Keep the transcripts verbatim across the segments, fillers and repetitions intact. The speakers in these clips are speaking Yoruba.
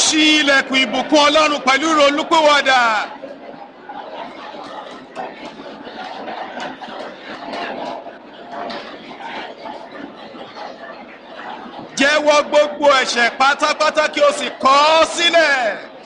ṣí ilẹ̀kùn ìbùkún Ọlọ́run pẹ̀lú ìrònúpìwàdà. Jẹ́wọ́ gbogbo ẹ̀ṣẹ̀ pátápátá kí o sì kọ̀ ọ́ sílẹ̀.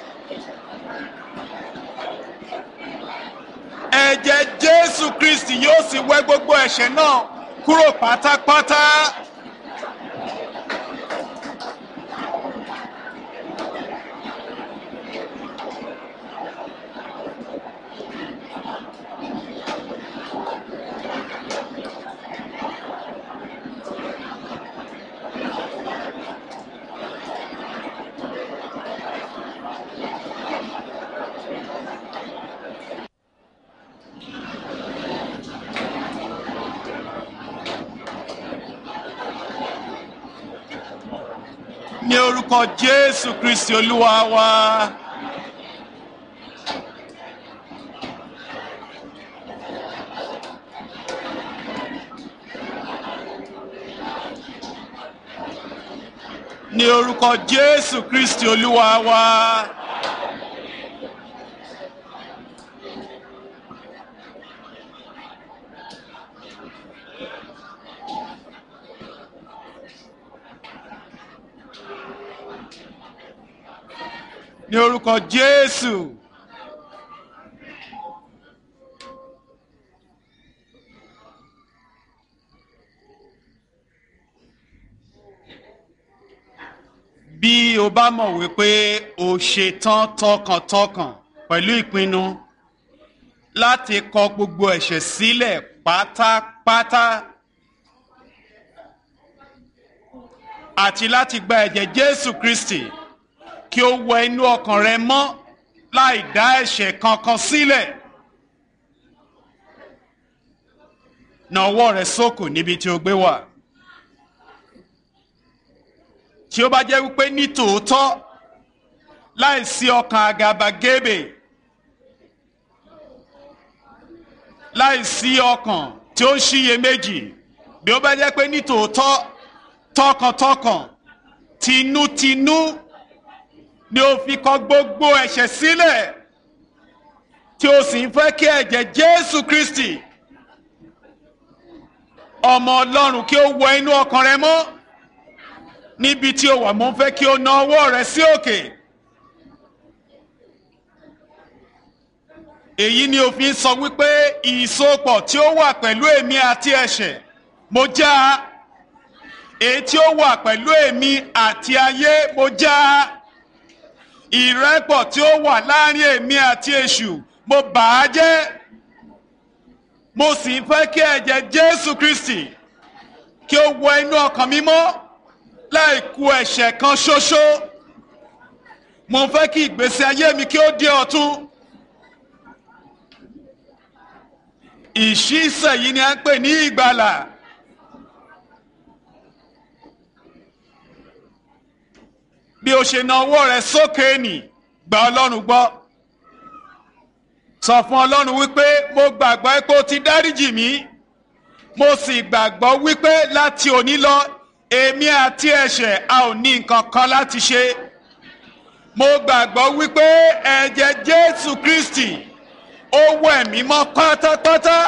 Ẹ̀jẹ̀ Jésù Kristi yóò sì wẹ̀ gbogbo ẹ̀ṣẹ̀ náà kúrò pátápátá. Ní orúkọ Jésù Kristi Olúwa wa. Ní orúkọ Jésù Kristi Olúwa wa. Ní orúkọ Jésù. Bí o bá mọ̀ wípé o ṣetán tọkàntọkàn pẹ̀lú ìpinnu láti kọ gbogbo ẹ̀ṣẹ̀ sílẹ̀ pátápátá àti láti gba ẹ̀jẹ̀ Jésù Kristi kí ó wẹ inú ọkàn rẹ mọ́ láì dá ẹ̀ṣẹ̀ kankan sílẹ̀. Na ọwọ́ rẹ sókè níbi tí o gbé wà. Tí ó bá jẹ́ wípé ní tòótọ́ láì sí ọkàn àgàbàgebè, láì sí ọkàn tí ó ń ṣiyèméjì, bí ó bá jẹ́ pé ní tòótọ́ tọkàntọkàn tinútinú ni ó fi kọ̀ gbogbo ẹ̀ṣẹ̀ sílẹ̀, tí ó sì ń fẹ́ kí ẹ̀jẹ̀ Jésù Kristi ọmọ Ọlọ́run kí ó wọ inú ọkàn rẹ mọ́. Níbi tí ó wà, mo ń fẹ́ kí o na ọwọ́ rẹ sí òkè. Èyí ni òfin sọ wípé ìsopọ̀ tí ó wà pẹ̀lú èmi àti ẹ̀ṣẹ̀ mo já. Èyí tí ó wà pẹ̀lú èmi àti ayé mo já. Ìrẹ́pọ̀ tí ó wà láàrin èmi àti èṣù mo bà á jẹ́. Mo sì ń fẹ́ kí ẹ̀jẹ̀ Jésù Kristi kí ó wọ inú ọkàn mi mọ́ láì kù ẹ̀ṣẹ̀ kan ṣoṣo. Mo ń fẹ́ kí ìgbésí ayé mi kí ó di ọ̀tun. Ìṣísẹ̀ yìí ni a ń pè ní ìgbàlà. Bí o ṣe na ọwọ́ rẹ sókè nì, gba Ọlọ́run gbọ́. Sọ fún Ọlọ́run wípé mo gbàgbọ́ pé o ti dáríjì mí. Mo sì gbàgbọ́ wípé láti òní lọ èmi àti ẹ̀ṣẹ̀ a ò ní nǹkan kan láti ṣe. Mo gbàgbọ́ wípé ẹ̀jẹ̀ Jésù Kristi ó wẹ̀ mí mọ́ pátápátá.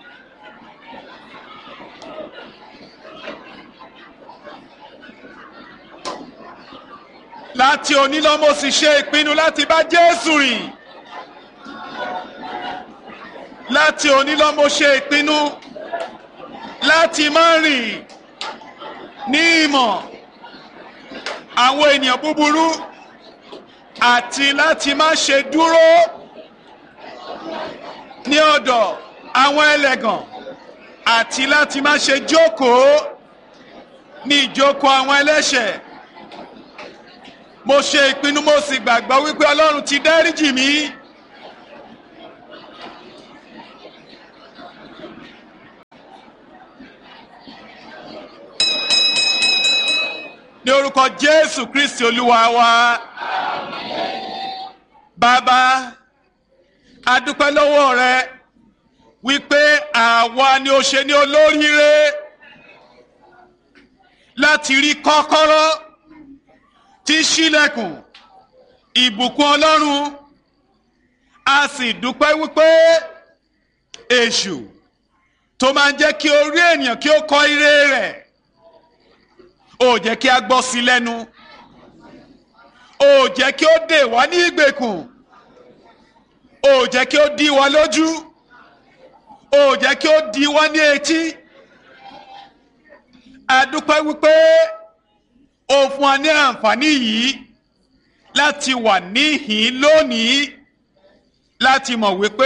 Láti òní lọ mo sì ṣe ìpinnu láti bá Jésù rìn. Láti òní lọ mo ṣe ìpinnu láti má rìn ní ìmọ̀ àwọn ènìyàn búburú àti láti má ṣe dúró ní ọ̀dọ̀ àwọn ẹlẹ́gàn àti láti má ṣe jókòó ní ìjókòó àwọn ẹlẹ́ṣẹ̀. Mo ṣe ìpinnu mo sì gbàgbọ́ wípé Ọlọ́run ti dáríjì mí. Ní orúkọ Jésù Kristi Olúwa wa. Bàbá, a dúpẹ́ lọ́wọ́ rẹ wípé àwa ni ó ṣe ní olóríire láti rí kọ́kọ́rọ́ tí ṣílẹ̀kùn ìbùkún Ọlọ́run, a sì dúpẹ́ wípé èṣù tó máa ń jẹ́ kí orí ènìyàn kí ó kọ ire rẹ̀ ó jẹ́ kí a gbọ́ sí lẹ́nu, ó jẹ́ kí ó dè wá ní ìgbèkùn, ó jẹ́ kí ó dí wa lójú, ó jẹ́ kí ó dí wa ní etí. A dúpẹ́ wípé ó fún wa ní àǹfààní yìí láti wà níhìn lónìí, láti mọ̀ wípé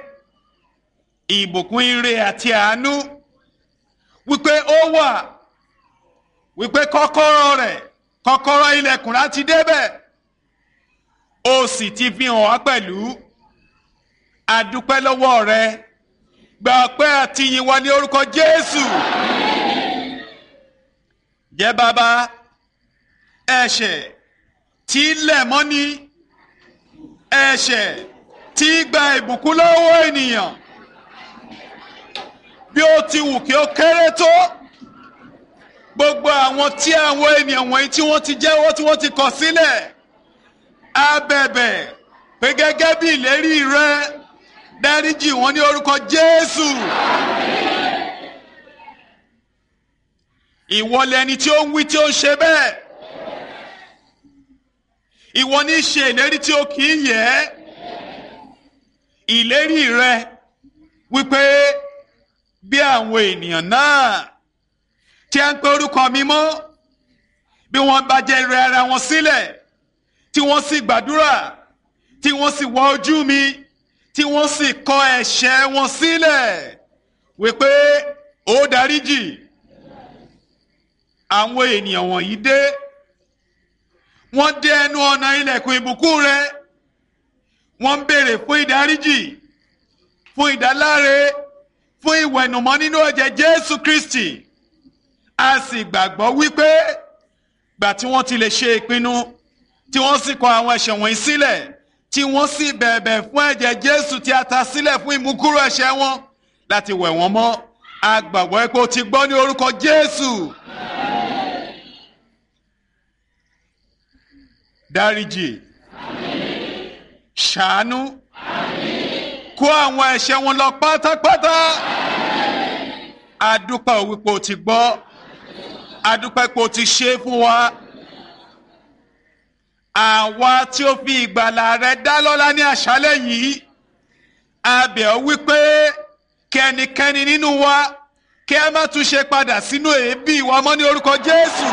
ìbùkún ire àti àánú wípé ó wà, wípé kọ́kọ́rọ́ rẹ̀, kọ́kọ́rọ́ ilẹ̀kùn láti débẹ̀, ó sì ti fi hàn wá pẹ̀lú. A dúpẹ́ lọ́wọ́ rẹ, gba ọpẹ́ àti ìyìn wa ní orúkọ Jésù. Jẹ́ bàbá, ẹ̀ṣẹ̀ tí lẹ̀ mọ́ ni, ẹ̀ṣẹ̀ tí gba ìbùkún lọ́wọ́ ènìyàn, bí ó ti wù kí ó kéré tó, gbogbo àwọn tí àwọn ènìyàn wọ̀nyí tí wọ́n ti jẹ́wọ́ tí wọ́n ti kọ̀ sílẹ̀, a bẹ̀bẹ̀ pé gẹ́gẹ́ bí ìlérí rẹ, dáríjì wọ́n ní orúkọ Jésù. Ìwọ lẹni tí ó ń wí tí ó ń ṣe bẹ́ẹ̀. Ìwọ ní ṣe ìlérí tí ó kì í yẹ̀. Ìlérí rẹ wípé bí àwọn ènìyàn náà tí a ń pe orúkọ mi mọ́, bí wọ́n bá jẹ́ rẹ ara wọn sílẹ̀, tí wọ́n sì gbàdúrà, tí wọ́n sì wá ojú mi, tí wọ́n sì kọ ẹ̀ṣẹ̀ wọn sílẹ̀, wípé ó dáríjì. Àwọn ènìyàn wọ̀nyí dé, wọ́n dé ẹnu ọ̀nà ilẹ̀kùn ìbùkún rẹ, wọ́n ń béèrè fún ìdáríjì, fún ìdáláre, fún ìwẹ̀nùmọ́ nínú ẹ̀jẹ̀ Jésù Kristi. A sì gbàgbọ́ wípé gbà tí wọ́n ti lè ṣe ìpinnu, tí wọ́n sì kọ àwọn ẹ̀ṣẹ̀ wọ̀nyí sílẹ̀, tí wọ́n sì bẹ̀bẹ̀ fún ẹ̀jẹ̀ Jésù tí a ta sílẹ̀ fún ìmúkúrò ẹ̀ṣẹ̀ wọn láti wẹ̀ wọ́n mọ́. A gbàgbọ́ pé o ti gbọ́ ní orúkọ Jésù. Dáríjì, ṣàánú, kó àwọn ẹ̀ṣẹ̀ wọn lọ pátápátá. A dúpẹ́ wípé o ti gbọ́, a dúpẹ́ pé o ti ṣe fún wa. Àwa tí ó fi ìgbàlà rẹ dá lọ́lá ní àṣálẹ́ yìí, a bẹ̀ ọ́ wípé kí ẹnikẹ́ni nínú wa kí a má tún ṣe padà sínú èébì wa mọ́ ní orúkọ Jésù.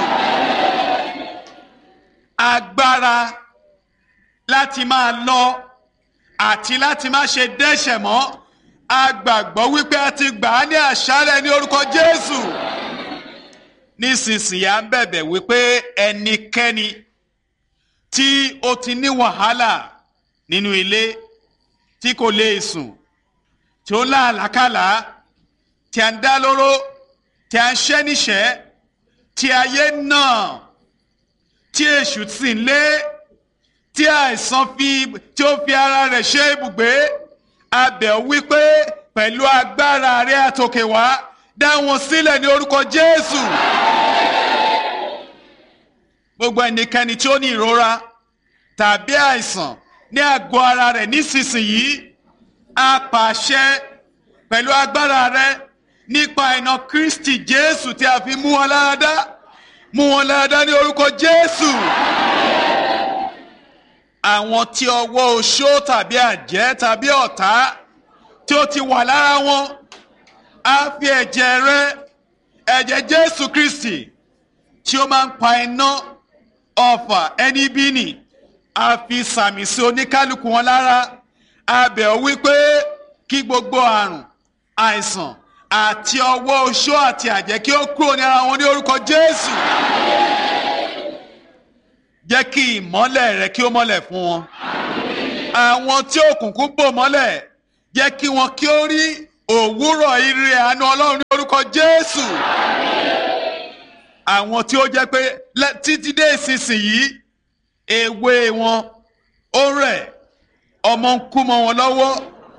Agbára láti máa lọ àti láti má ṣe dẹ́ṣẹ̀ mọ́, a gbàgbọ́ wípé a ti gbà á ní àṣálẹ́ ní orúkọ Jésù. Nísinsìnyí à ń bẹ̀bẹ̀ wípé ẹnikẹ́ni tí ó ti ní wàhálà nínú ilé, tí kò lè sùn, tí ó láàlákàlà, tí a ń dá lóró, tí a ń ṣẹ́ níṣẹ́, tí ayé náà, tí èṣù sì ń lé, tí àìsàn fi tí ó fi ara rẹ̀ ṣe ibùgbé, a bẹ̀ ọ́ wípé pẹ̀lú agbára rẹ àtòkè wá, dá wọn sílẹ̀ ní orúkọ Jésù. Gbogbo ẹnikẹ́ni tí ó ní ìrora tàbí àìsàn ní àgọ́ ara rẹ̀ nísinsìnyí, a pàṣẹ pẹ̀lú agbára rẹ nípa iná Kristi Jésù tí a fi mú wọn lára dá, mú wọn lára dá ní orúkọ Jésù. Àwọn tí ọwọ́ oṣó tàbí àjẹ́ tàbí ọ̀tá tí ó ti wà lára wọn, a fi ẹ̀jẹ̀ rẹ, ẹ̀jẹ̀ Jésù Kristi tí ó máa ń pa iná ọfà ẹni bí nì, a fi sàmì sí oníkálukú wọn lára. A bẹ̀ ọ́ wípé kí gbogbo àrùn, àìsàn àti ọwọ́ oṣó àti àjẹ́ kí ó kúrò ní ara wọn ní orúkọ Jésù. Jẹ́ kí ìmọ́lẹ̀ rẹ kí ó mọ́lẹ̀ fún wọn. Àwọn tí òkùnkùn bò mọ́lẹ̀, jẹ́ kí wọn kí ó rí òwúrọ̀ ire àánú Ọlọ́run ní orúkọ Jésù. Àwọn tí ó jẹ́ pé títí dé ìsinsìnyí èwe wọn ó rẹ̀, ọmọ ń kú mọ́ wọn lọ́wọ́,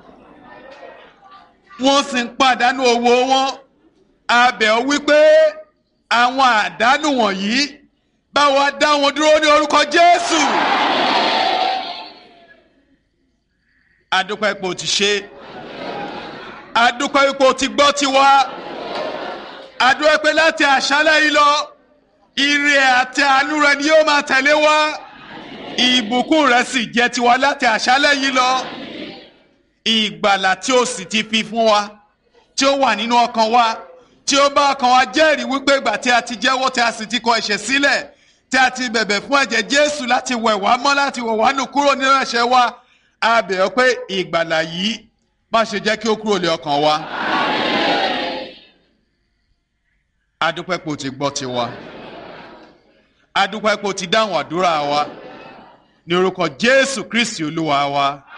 wọ́n sì ń pàdánù owó wọn. A bẹ̀ ọ́ wípé àwọn àdánù wọ̀nyí bá wa dá wọn dúró ní orúkọ Jésù. adúpẹ́ pé o ti ṣe adúpẹ́ pé o ti gbọ́ tiwa adúpẹ́ pé láti àṣálẹ́ yìí lọ ire àti àánú rẹ ni yóò máa tẹ̀lé wa ìbùkún rẹ sì jẹ́ tiwa láti àṣálẹ́ yìí lọ ìgbàlà tí o sì ti fi fún wa tí ó wà nínú ọkàn wa tí ó bá ọkàn wa jẹ́rìí wípé ìgbà tí a ti jẹ́wọ́ tí a sì ti kọ ẹ̀ṣẹ̀ sílẹ̀ tí a ti bẹ̀bẹ̀ fún ẹ̀jẹ̀ Jésù láti wẹ̀ wá mọ́ láti wẹ̀ wá nù kúrò nínú ẹ̀ṣẹ̀ wa a bẹ̀ ọ́ pé ìgbàlà yìí má ṣe jẹ́ kí ó kúrò lé ọkàn wa. adúpẹ́ pé o ti gbọ́ tiwa adúpẹ́ pé o ti dáhùn àdúrà wa ní orúkọ Jésù Kristi Olúwa wa.